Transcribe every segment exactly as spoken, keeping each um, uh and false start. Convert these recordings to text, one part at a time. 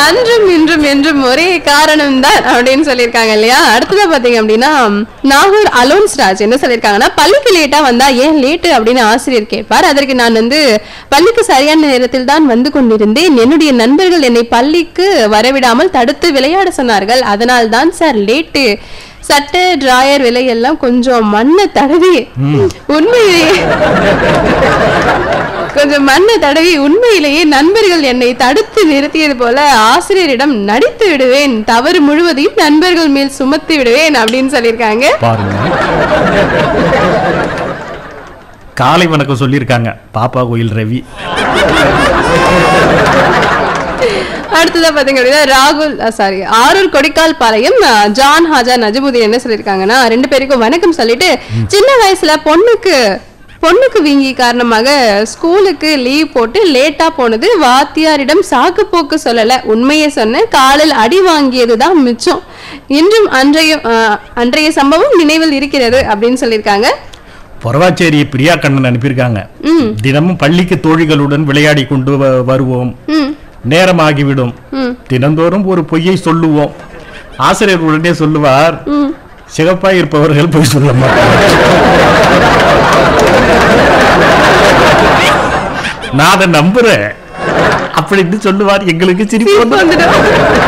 அன்றும் இன்றும் என்றும் ஒரே காரணம் தான் அப்படின்னு சொல்லியிருக்காங்க இல்லையா. அடுத்ததா பாத்தீங்க அப்படின்னா நாகூர் அலோன்ஸ் ராஜ் என்ன சொல்லியிருக்காங்கன்னா, பள்ளிக்கு லேட்டா வந்தா ஏன் லேட்டு அப்படின்னு ஆசிரியர் கேட்பார். அதற்கு நான் வந்து பள்ளிக்கு சரியான நேரத்தில் தான் வந்து கொண்டிருந்தேன். என்னுடைய நண்பர்கள் என்னை பள்ளிக்கு வரவிடாமல் தடுத்து விளையாட சொன்னார்கள். அதனால் தான் சார் லேட்டு. சட்டை டிராயர் விலையெல்லாம் கொஞ்சம் மண்ணை தடவி உண்மையிலேயே கொஞ்சம் மண்ணை தடவி உண்மையிலேயே நண்பர்கள் என்னை தடுத்து நிறுத்தியது போல ஆசிரியரிடம் நடித்து விடுவேன். தவறு முழுவதையும் நண்பர்கள் மேல் சுமத்தி விடுவேன் அப்படின்னு சொல்லியிருக்காங்க. காலை வணக்கம் சொல்லியிருக்காங்க பாப்பா கோயில் ரவி. அடுத்ததா பாத்தீங்க அப்படின்னா ராகுல் சாரி ஆரூர் கொடிக்கால் பாளையம் ஜான் ஹாஜா நஜமுதீன் என்ன சொல்லியிருக்காங்கன்னா, ரெண்டு பேருக்கும் வணக்கம் சொல்லிட்டு, சின்ன வயசுல பொண்ணுக்கு பொண்ணுக்கு வீங்கி காரணமாக ஸ்கூலுக்கு லீவ் போட்டு லேட்டா போனது. வாத்தியாரிடம் சாக்கு போக்கு சொல்லல, உண்மையை சொன்ன. காலில் அடி வாங்கியதுதான் மிச்சம். இன்றும் அன்றைய அன்றைய சம்பவம் நினைவில் இருக்கிறது அப்படின்னு சொல்லியிருக்காங்க. பொறவாச்சேரி பிரியா கண்ணன் அனுப்பியிருக்காங்க. தினமும் பள்ளிக்கு தோழிகளுடன் விளையாடி கொண்டு வருவோம். நேரமாகிவிடும். தினந்தோறும் ஒரு பொய்யை சொல்லுவோம். ஆசிரியர் உடனே சொல்லுவார், சிகப்பாய் இருப்பவர்கள் பொய் சொல்ல மாட்டார். நான் அதை நம்புறேன் அப்படின்னு சொல்லுவார். எங்களுக்கு சிரிப்பு வந்துடும்.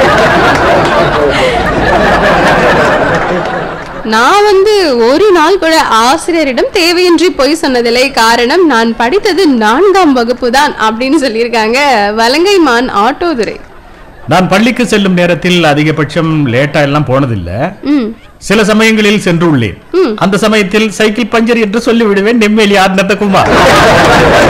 நான் வந்து ஒரு நாள் கூட ஆசிரியரிடம் தேவையின்றி பொய் சொன்னதில்லை. காரணம், நான் படித்தது நான்காம் வகுப்பு தான் அப்படின்னு சொல்லியிருக்காங்க வலங்கைமான் ஆட்டோதுரை. நான் பள்ளிக்கு செல்லும் நேரத்தில் அதிகபட்சம் லேட்டா எல்லாம் போனதில்லை. சில சமயங்களில் சென்றுள்ளேன். அந்த சமயத்தில் சைக்கிள் பஞ்சர் என்று சொல்லிவிடுவேன். நெம்மேலி ஆர் நந்தகுமார்.